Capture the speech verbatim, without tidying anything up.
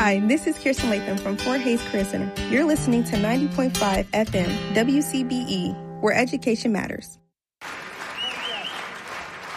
Hi, this is Kirsten Latham from Fort Hays Career Center. You're listening to ninety point five F M W C B E, where education matters.